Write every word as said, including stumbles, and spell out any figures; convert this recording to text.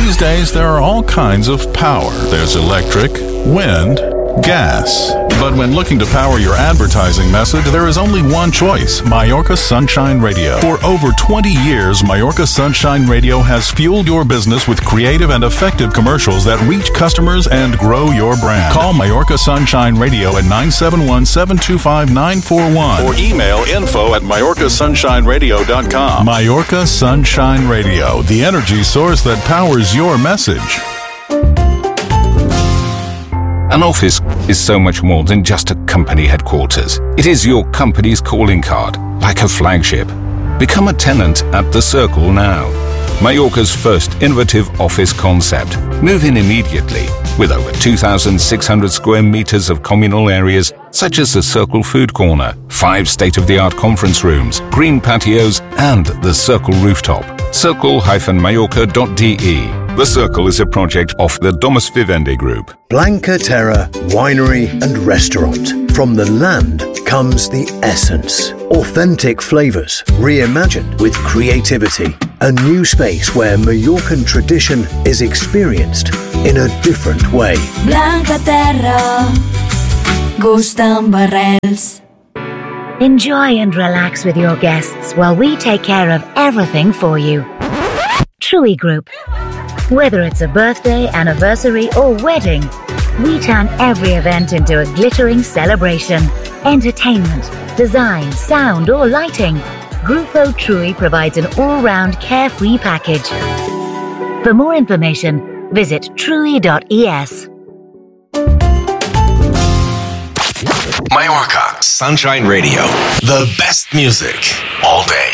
These days, there are all kinds of power. There's electric, wind, gas. But when looking to power your advertising message, there is only one choice: Mallorca Sunshine Radio. For over twenty years, Mallorca Sunshine Radio has fueled your business with creative and effective commercials that reach customers and grow your brand. Call Mallorca Sunshine Radio at nine seven one, seven two five, nine four one or email info at mallorca sunshine radio dot com. Mallorca Sunshine Radio, the energy source that powers your message. An office is so much more than just a company headquarters. It is your company's calling card, like a flagship. Become a tenant at The Circle now. Mallorca's first innovative office concept. Move in immediately with over two thousand six hundred square meters of communal areas such as the Circle Food Corner, five state-of-the-art conference rooms, green patios, and the Circle Rooftop. circle dash mallorca dot d e. The Circle is a project of the Domus Vivendi Group. Blanca Terra Winery and Restaurant. From the land comes the essence. Authentic flavors, reimagined with creativity. A new space where Mallorcan tradition is experienced in a different way. Blanca Terra, gust amb barrels. Enjoy and relax with your guests while we take care of everything for you. TRUI Group. Whether it's a birthday, anniversary, or wedding, we turn every event into a glittering celebration. Entertainment, design, sound, or lighting. Grupo TRUI provides an all-round carefree package. For more information, visit trui dot e s. Mallorca Sunshine Radio. The best music all day.